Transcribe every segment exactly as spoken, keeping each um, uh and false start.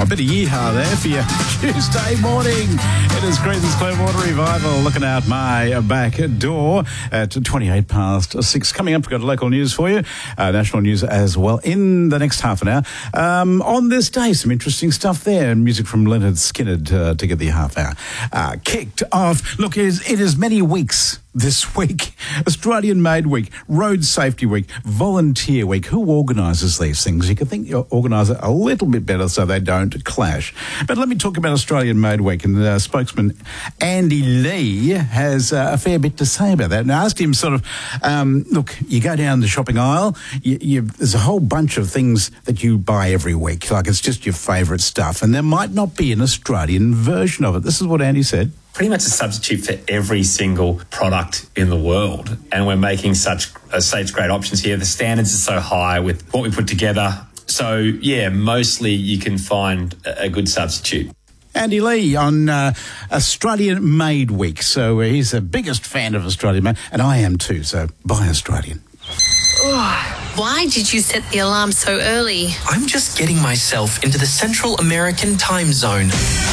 Oh, a bit of yeehaw there for you Tuesday morning. It is Creedence Clearwater Revival looking out my back door at twenty-eight past six. Coming up, we've got local news for you, uh, national news as well in the next half an hour. Um, on this day, some interesting stuff there. Music from Leonard Skinner uh, to get the half hour uh, kicked off. Look, it is, it is many weeks this week. Australian Made Week, Road Safety Week, Volunteer Week. Who organises these things? You can think you organise it a little bit better so they don't clash. But let me talk about Australian Made Week, and uh, spokesman Andy Lee has uh, a fair bit to say about that. And I asked him sort of, um, look, you go down the shopping aisle, you, you, there's a whole bunch of things that you buy every week, like it's just your favourite stuff, and there might not be an Australian version of it. This is what Andy said. Pretty much a substitute for every single product in the world. And we're making such uh, such great options here. The standards are so high with what we put together. So, yeah, mostly you can find a, a good substitute. Andy Lee on uh, Australian Made Week. So uh, he's the biggest fan of Australian Made, and I am too, so buy Australian. Why did you set the alarm so early? I'm just getting myself into the Central American time zone.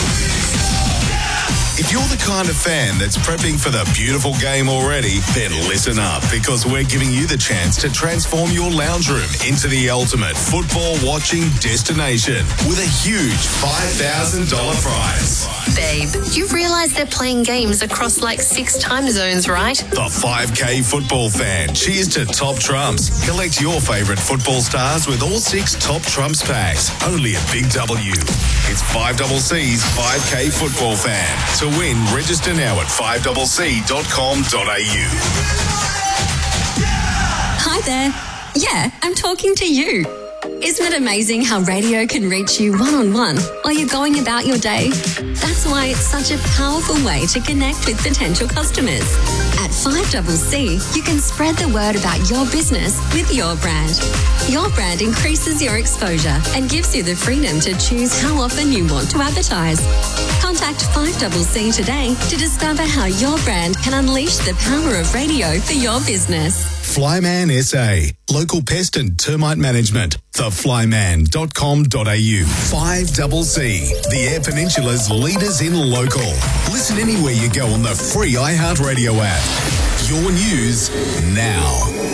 If you're the kind of fan that's prepping for the beautiful game already, then listen up, because we're giving you the chance to transform your lounge room into the ultimate football watching destination with a huge five thousand dollars prize. Babe, you realise they're playing games across like six time zones, right? The five K football fan. Cheers to Top Trumps. Collect your favourite football stars with all six Top Trumps packs. Only at Big W. It's five C's five K football fan. To win, register now at five c c dot com dot a u. Hi there. Yeah, I'm talking to you. Isn't it amazing how radio can reach you one-on-one while you're going about your day? That's why it's such a powerful way to connect with potential customers. At five C C, you can spread the word about your business with your brand. Your brand increases your exposure and gives you the freedom to choose how often you want to advertise. Contact five C C today to discover how your brand can unleash the power of radio for your business. Flyman S A, local pest and termite management. the flyman dot com dot a u. five C C, the Eyre Peninsula's leaders in local. Listen anywhere you go on the free iHeartRadio app. Your news now.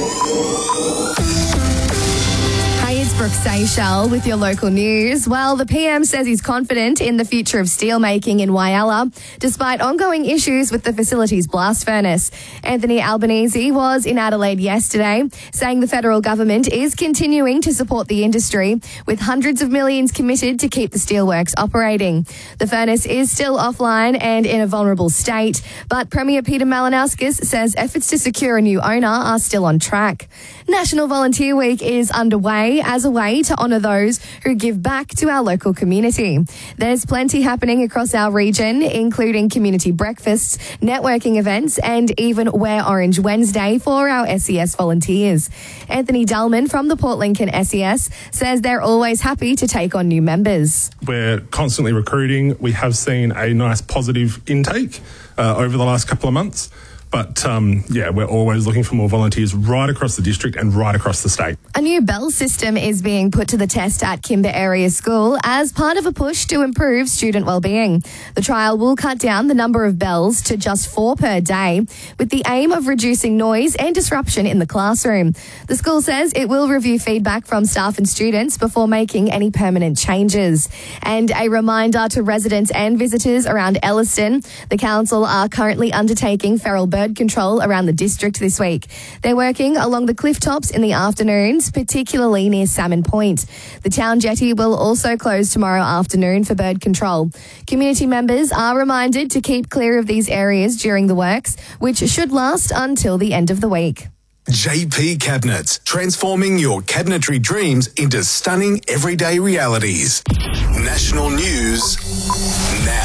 It's Brooke Seychelles with your local news. Well, the P M says he's confident in the future of steelmaking in Whyalla, despite ongoing issues with the facility's blast furnace. Anthony Albanese was in Adelaide yesterday, saying the federal government is continuing to support the industry, with hundreds of millions committed to keep the steelworks operating. The furnace is still offline and in a vulnerable state, but Premier Peter Malinauskas says efforts to secure a new owner are still on track. National Volunteer Week is underway as a way to honour those who give back to our local community. There's plenty happening across our region, including community breakfasts, networking events, and even Wear Orange Wednesday for our S E S volunteers. Anthony Dullman from the Port Lincoln S E S says they're always happy to take on new members. We're constantly recruiting. We have seen a nice positive intake uh, over the last couple of months. But, um, yeah, we're always looking for more volunteers right across the district and right across the state. A new bell system is being put to the test at Kimber Area School as part of a push to improve student wellbeing. The trial will cut down the number of bells to just four per day, with the aim of reducing noise and disruption in the classroom. The school says it will review feedback from staff and students before making any permanent changes. And a reminder to residents and visitors around Elliston, the council are currently undertaking feral bird control around the district this week. They're working along the cliff tops in the afternoons, particularly near Salmon Point. The town jetty will also close tomorrow afternoon for bird control. Community members are reminded to keep clear of these areas during the works, which should last until the end of the week. J P Cabinets, transforming your cabinetry dreams into stunning everyday realities. National news now.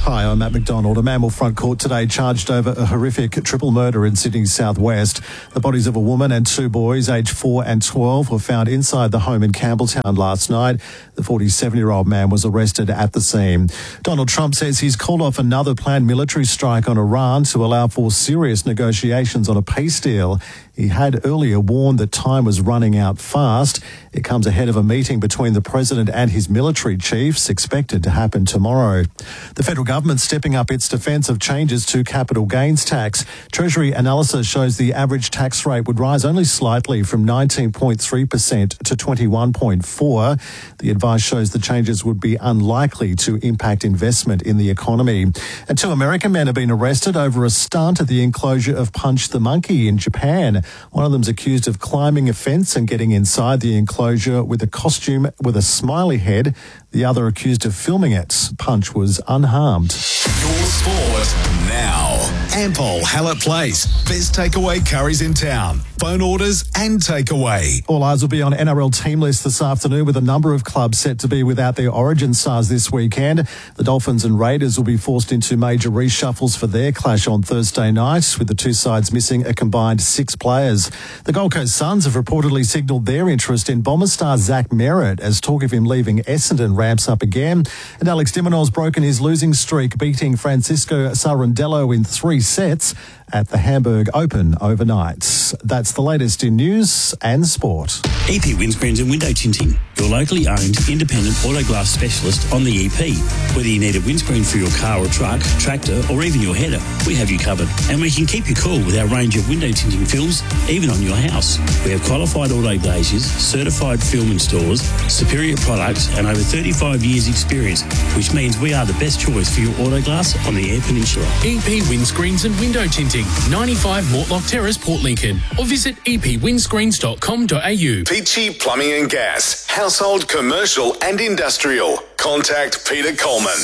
Hi, I'm Matt McDonald. A man will front court today charged over a horrific triple murder in Sydney's southwest. The bodies of a woman and two boys, aged four and twelve, were found inside the home in Campbelltown last night. The forty-seven-year-old man was arrested at the scene. Donald Trump says he's called off another planned military strike on Iran to allow for serious negotiations on a peace deal. He had earlier warned that time was running out fast. It comes ahead of a meeting between the president and his military chiefs expected to happen tomorrow. The federal government stepping up its defence of changes to capital gains tax. Treasury analysis shows the average tax rate would rise only slightly from nineteen point three percent to twenty-one point four percent. The advice shows the changes would be unlikely to impact investment in the economy. And two American men have been arrested over a stunt at the enclosure of Punch the Monkey in Japan. One of them's accused of climbing a fence and getting inside the enclosure with a costume with a smiley head. The other accused of filming it. Punch was unharmed. Your sport now. Ampol Hallett Place. Best takeaway curries in town. Phone orders and takeaway. All eyes will be on N R L team list this afternoon, with a number of clubs set to be without their origin stars this weekend. The Dolphins and Raiders will be forced into major reshuffles for their clash on Thursday night, with the two sides missing a combined six players. The Gold Coast Suns have reportedly signalled their interest in Bomber star Zach Merritt as talk of him leaving Essendon ramps up again. And Alex de Minaur's broken his losing streak, beating Francisco Sarandello in three sets at the Hamburg Open overnight. That's the latest in news and sport. E P Windscreens and Window Tinting, your locally owned independent auto glass specialist on the E P. Whether you need a windscreen for your car or truck, tractor or even your header, we have you covered. And we can keep you cool with our range of window tinting films, even on your house. We have qualified auto glaziers, certified film installers, superior products and over thirty-five years experience, which means we are the best choice for your auto glass on the Eyre Peninsula. E P Windscreens and Window Tinting, ninety-five Mortlock Terrace, Port Lincoln, or visit e p windscreens dot com dot a u. Peachy Plumbing and Gas. Household, commercial and industrial. Contact Peter Coleman.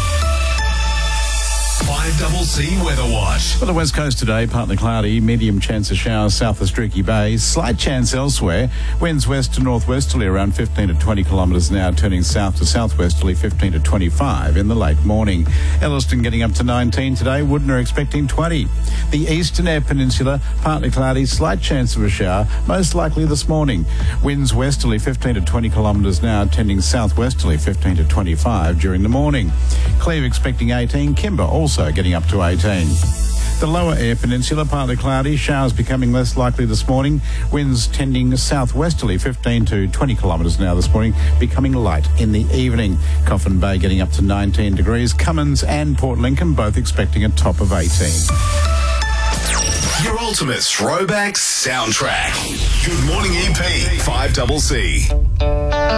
five C C Weather Watch. For the west coast today, partly cloudy, medium chance of showers south of Streaky Bay, slight chance elsewhere. Winds west to northwesterly around fifteen to twenty kilometres an hour, turning south to southwesterly fifteen to twenty-five in the late morning. Elliston getting up to nineteen today, Woodner expecting twenty. The eastern Eyre Peninsula, partly cloudy, slight chance of a shower, most likely this morning. Winds westerly fifteen to twenty kilometres an hour, tending southwesterly fifteen to twenty-five during the morning. Cleve expecting eighteen, Kimber also getting up to eighteen. The lower Eyre Peninsula, partly cloudy, showers becoming less likely this morning. Winds tending southwesterly fifteen to twenty kilometres an hour this morning, becoming light in the evening. Coffin Bay getting up to nineteen degrees. Cummins and Port Lincoln both expecting a top of eighteen. Your ultimate throwback soundtrack. Good morning, E P. five C C.